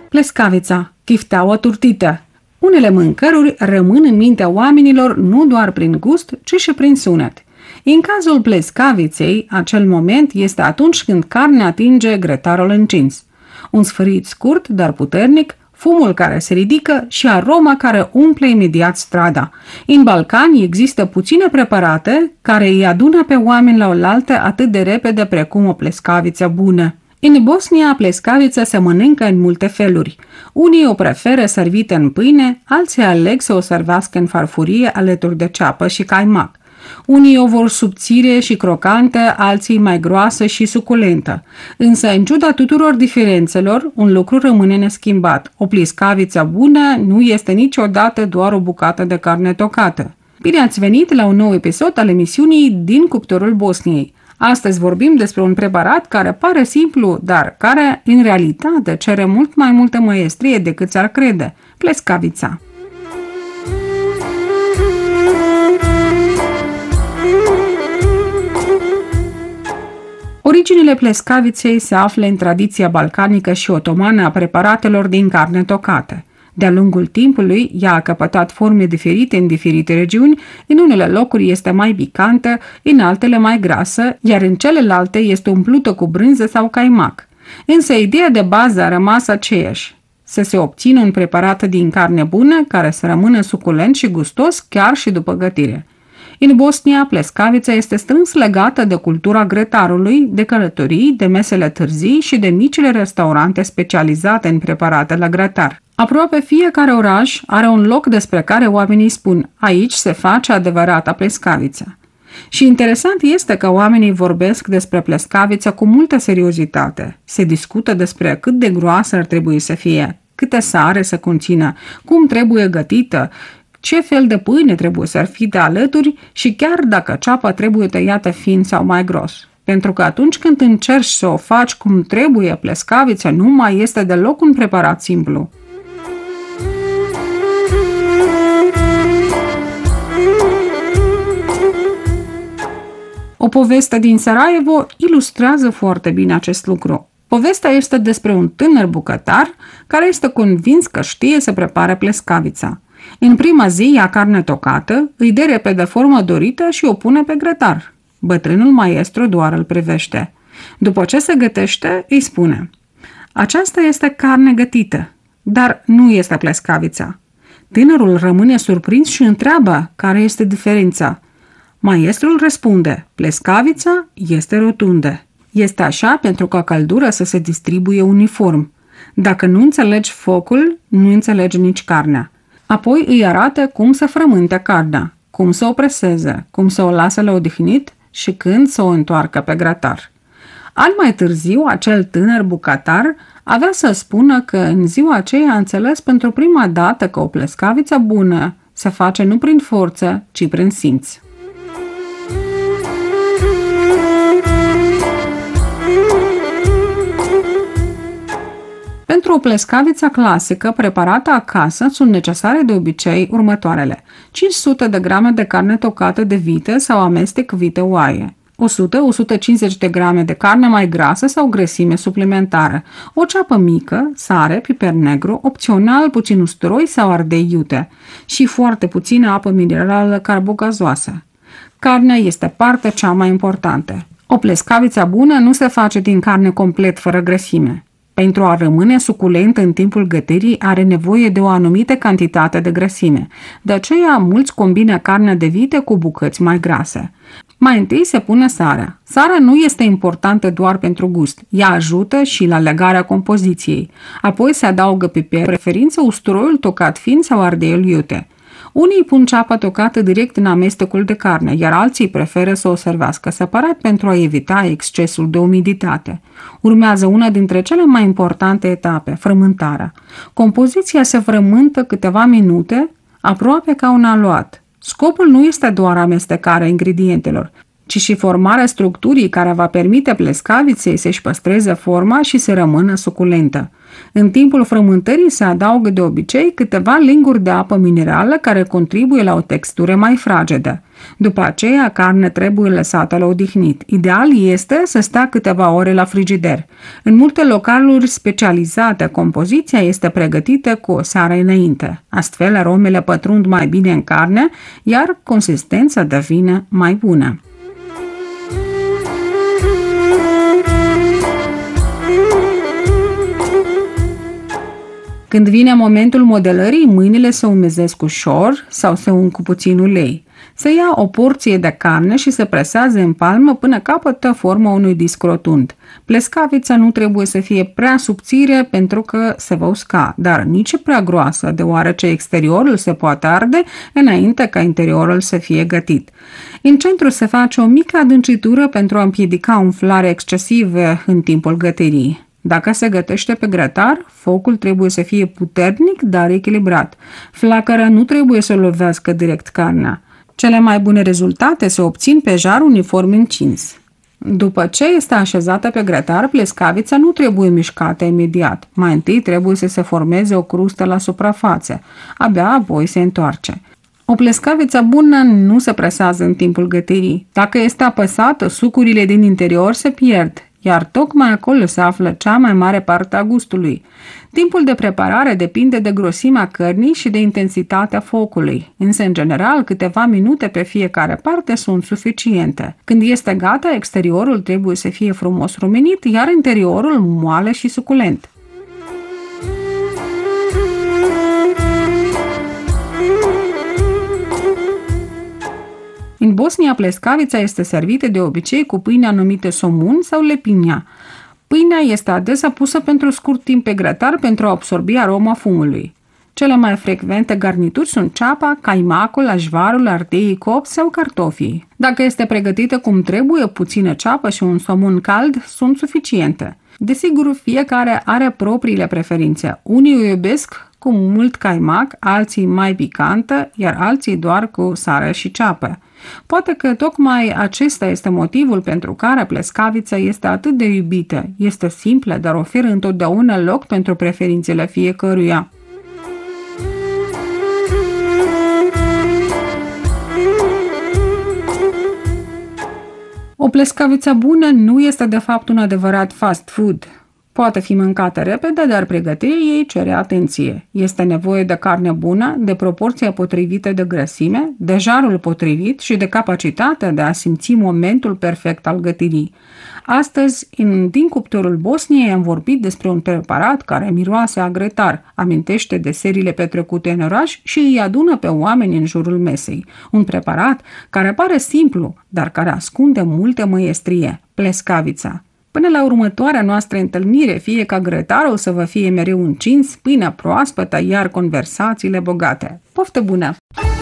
Plescavița, chifteaua turtită. Unele mâncăruri rămân în mintea oamenilor nu doar prin gust, ci și prin sunet. În cazul plescaviței, acel moment este atunci când carnea atinge grătarul încins. Un sfârșit scurt, dar puternic, fumul care se ridică și aroma care umple imediat strada. În Balcani există puține preparate care îi adună pe oameni la oaltă atât de repede precum o plescaviță bună. În Bosnia, plescavița se mănâncă în multe feluri. Unii o preferă servită în pâine, alții aleg să o servească în farfurie alături de ceapă și caimac. Unii o vor subțire și crocantă, alții mai groasă și suculentă. Însă, în ciuda tuturor diferențelor, un lucru rămâne neschimbat. O plescaviță bună nu este niciodată doar o bucată de carne tocată. Bine ați venit la un nou episod al emisiunii Din cuptorul Bosniei. Astăzi vorbim despre un preparat care pare simplu, dar care, în realitate, cere mult mai multă maestrie decât ți-ar crede: plescavița. Originile plescaviței se află în tradiția balcanică și otomană a preparatelor din carne tocată. De-a lungul timpului, ea a căpătat forme diferite în diferite regiuni, în unele locuri este mai picantă, în altele mai grasă, iar în celelalte este umplută cu brânză sau caimac. Însă ideea de bază a rămas aceeași: să se obțină un preparat din carne bună care să rămână suculent și gustos chiar și după gătire. În Bosnia, plescavița este strâns legată de cultura grătarului, de călătorii, de mesele târzii și de micile restaurante specializate în preparate la grătar. Aproape fiecare oraș are un loc despre care oamenii spun: aici se face adevărata plescaviță. Și interesant este că oamenii vorbesc despre plescaviță cu multă seriozitate. Se discută despre cât de groasă ar trebui să fie, câte sare să conțină, cum trebuie gătită, ce fel de pâine trebuie să fie de alături și chiar dacă ceapa trebuie tăiată fin sau mai gros. Pentru că atunci când încerci să o faci cum trebuie, plescavița nu mai este deloc un preparat simplu. O poveste din Sarajevo ilustrează foarte bine acest lucru. Povestea este despre un tânăr bucătar care este convins că știe să prepare plescavița. În prima zi ia carne tocată, îi dă repede forma dorită și o pune pe grătar. Bătrânul maestru doar îl privește. După ce se gătește, îi spune: aceasta este carne gătită, dar nu este plescavița. Tânărul rămâne surprins și întreabă care este diferența. Maestrul răspunde: plescavița este rotundă. Este așa pentru ca căldura să se distribuie uniform. Dacă nu înțelegi focul, nu înțelegi nici carnea. Apoi îi arată cum să frământe carnea, cum să o preseze, cum să o lasă la odihnit și când să o întoarcă pe grătar. Ani mai târziu, acel tânăr bucătar avea să spună că în ziua aceea a înțeles pentru prima dată că o plescaviță bună se face nu prin forță, ci prin simț. Pentru o plescaviță clasică preparată acasă sunt necesare de obicei următoarele: 500 de grame de carne tocată de vită sau amestec vită-oaie, 100-150 de grame de carne mai grasă sau grăsime suplimentară, o ceapă mică, sare, piper negru, opțional puțin usturoi sau ardei iute și foarte puțină apă minerală carbogazoasă. Carnea este partea cea mai importantă. O plescaviță bună nu se face din carne complet fără grăsime. Pentru a rămâne suculent în timpul gătirii are nevoie de o anumită cantitate de grăsime. De aceea mulți combină carnea de vită cu bucăți mai grase. Mai întâi se pune sarea. Sarea nu este importantă doar pentru gust, ea ajută și la legarea compoziției. Apoi se adaugă piper, preferință usturoiul tocat fin sau ardeiul iute. Unii pun ceapa tocată direct în amestecul de carne, iar alții preferă să o servească separat pentru a evita excesul de umiditate. Urmează una dintre cele mai importante etape, frământarea. Compoziția se frământă câteva minute, aproape ca un aluat. Scopul nu este doar amestecarea ingredientelor, ci și formarea structurii care va permite plescaviței să-și păstreze forma și să rămână suculentă. În timpul frământării se adaugă de obicei câteva linguri de apă minerală care contribuie la o textură mai fragedă. După aceea, carnea trebuie lăsată la odihnit. Ideal este să stea câteva ore la frigider. În multe localuri specializate, compoziția este pregătită cu o seară înainte. Astfel, aromele pătrund mai bine în carne, iar consistența devine mai bună. Când vine momentul modelării, mâinile se umezesc ușor sau se ung cu puțin ulei. Se ia o porție de carne și se presează în palmă până capătă forma unui disc rotund. Plescavița nu trebuie să fie prea subțire pentru că se va usca, dar nici prea groasă, deoarece exteriorul se poate arde înainte ca interiorul să fie gătit. În centru se face o mică adâncitură pentru a împiedica umflarea excesivă în timpul gătirii. Dacă se gătește pe grătar, focul trebuie să fie puternic, dar echilibrat. Flacăra nu trebuie să lovească direct carnea. Cele mai bune rezultate se obțin pe jar uniform încins. După ce este așezată pe grătar, plescavița nu trebuie mișcată imediat. Mai întâi trebuie să se formeze o crustă la suprafață. Abia apoi se întoarce. O plescaviță bună nu se presează în timpul gătirii. Dacă este apăsată, sucurile din interior se pierd, iar tocmai acolo se află cea mai mare parte a gustului. Timpul de preparare depinde de grosimea cărnii și de intensitatea focului, însă în general câteva minute pe fiecare parte sunt suficiente. Când este gata, exteriorul trebuie să fie frumos rumenit, iar interiorul moale și suculent. În Bosnia, plescavița este servită de obicei cu pâinea numită somun sau lepinea. Pâinea este adesea pusă pentru scurt timp pe grătar pentru a absorbi aroma fumului. Cele mai frecvente garnituri sunt ceapa, caimacul, ajvarul, ardeii copți sau cartofii. Dacă este pregătită cum trebuie, puțină ceapă și un somun cald sunt suficiente. Desigur, fiecare are propriile preferințe. Unii o iubesc cu mult caimac, alții mai picantă, iar alții doar cu sare și ceapă. Poate că tocmai acesta este motivul pentru care plescavița este atât de iubită. Este simplă, dar oferă întotdeauna loc pentru preferințele fiecăruia. O plescaviță bună nu este de fapt un adevărat fast food. Poate fi mâncată repede, dar pregătirea ei cere atenție. Este nevoie de carne bună, de proporția potrivită de grăsime, de jarul potrivit și de capacitatea de a simți momentul perfect al gătirii. Astăzi, din cuptorul Bosniei, am vorbit despre un preparat care miroase a grătar, amintește de seriile petrecute în oraș și îi adună pe oameni în jurul mesei. Un preparat care pare simplu, dar care ascunde multă măiestrie, plescavița. Până la următoarea noastră întâlnire, fie ca grătarul să vă fie mereu încins, pâinea proaspătă, iar conversațiile bogate. Poftă bună!